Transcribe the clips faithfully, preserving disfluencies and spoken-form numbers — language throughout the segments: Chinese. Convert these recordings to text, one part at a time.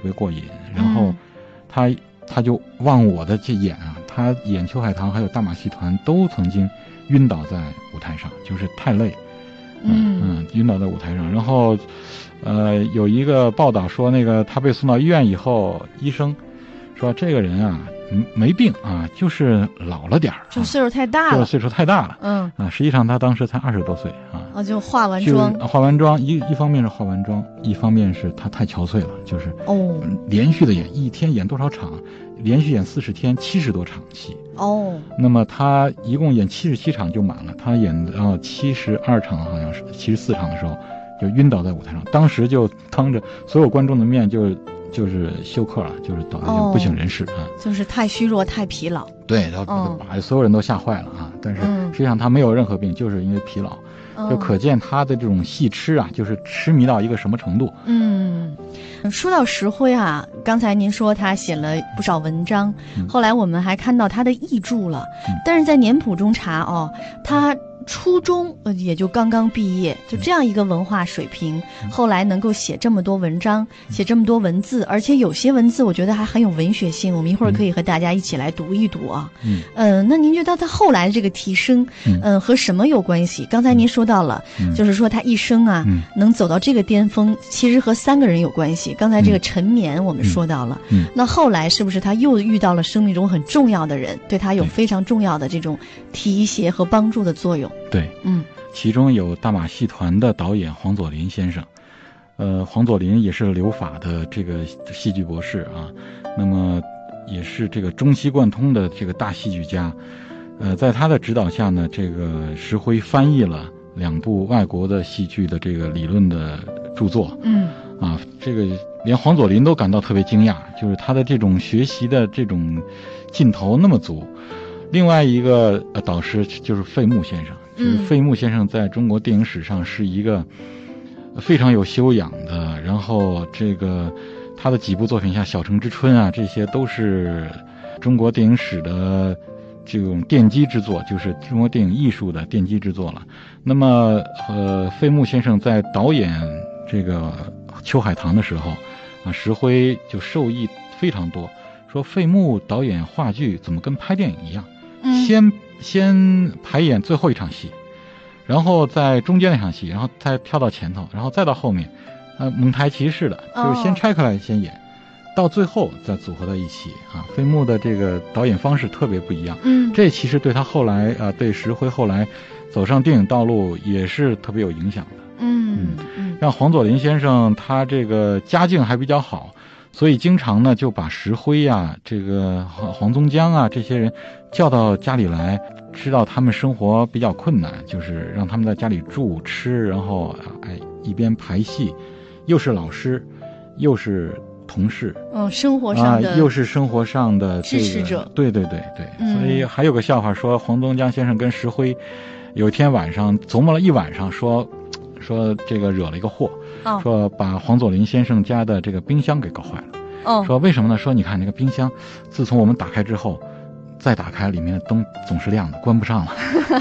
别过瘾，然后他他就忘我的这演啊，他演秋海棠还有大马戏团都曾经晕倒在舞台上，就是太累，嗯嗯，晕倒在舞台上。然后，呃，有一个报道说，那个他被送到医院以后，医生说这个人啊，没病啊，就是老了点儿， 就岁数太大了， 就是岁数太大了， 嗯啊，实际上他当时才二十多岁啊。 哦，就化完妆， 化完妆，一一方面是化完妆，一方面是他太憔悴了，就是哦，连续的演，一天演多少场，连续演四十天，七十多场戏哦。 那么他一共演七十七场就满了，他演到七十二场，好像是七十四场的时候就晕倒在舞台上，当时就当着所有观众的面就就是休克了，就是倒在就不省人事啊、哦， 就是太虚弱、太疲劳。 对，然后把所有人都吓坏了啊！但是实际上他没有任何病，就是因为疲劳。就可见他的这种戏痴啊，就是痴迷到一个什么程度。 嗯，说到石辉啊，刚才您说他写了不少文章，嗯、后来我们还看到他的译著了，嗯、但是在年谱中查哦，他初中呃也就刚刚毕业，就这样一个文化水平，嗯、后来能够写这么多文章，写这么多文字，而且有些文字我觉得还很有文学性，我们一会儿可以和大家一起来读一读啊。嗯，呃，那您觉得他后来这个提升，嗯、呃，和什么有关系？刚才您说到了，嗯、就是说他一生啊，嗯、能走到这个巅峰，其实和三个人有关系。刚才这个陈绵我们说到了，嗯嗯、那后来是不是他又遇到了生命中很重要的人，对他有非常重要的这种提携和帮助的作用？ 对，嗯，其中有大马戏团的导演黄佐临先生，呃，黄佐临也是留法的这个戏剧博士啊，那么也是这个中西贯通的这个大戏剧家，呃，在他的指导下呢，这个石辉翻译了两部外国的戏剧的这个理论的著作，嗯，啊，这个连黄佐临都感到特别惊讶，就是他的这种学习的这种劲头那么足。另外一个呃导师就是费穆先生，就是费穆先生在中国电影史上是一个非常有修养的，然后这个他的几部作品像《小城之春》啊，这些都是中国电影史的这种奠基之作，就是中国电影艺术的奠基之作了。那么呃，费穆先生在导演这个秋海棠的时候啊，石辉就受益非常多，说费穆导演话剧怎么跟拍电影一样，先先排演最后一场戏，然后在中间那场戏，然后再跳到前头，然后再到后面，呃，蒙太奇式的，就是先拆开来先演，哦、到最后再组合在一起啊。费穆的这个导演方式特别不一样，嗯，这其实对他后来啊、呃，对石辉后来走上电影道路也是特别有影响的。嗯嗯，像黄佐临先生，他这个家境还比较好。所以经常呢就把石辉呀、啊、这个黄宗江啊这些人叫到家里来，知道他们生活比较困难，就是让他们在家里住吃，然后哎一边排戏，又是老师又是同事， 嗯，生活上的、 啊、又是生活上的、这个、 支持者， 对对对对、嗯、所以还有个笑话说，黄宗江先生跟石辉有一天晚上琢磨了一晚上，说说这个惹了一个祸。哦、说把黄佐临先生家的这个冰箱给搞坏了。哦，说为什么呢？说你看那个冰箱，自从我们打开之后，再打开里面的灯总是亮的，关不上了。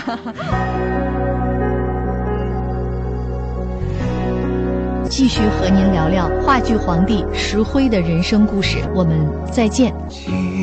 继续和您聊聊话剧皇帝石辉的人生故事，我们再见。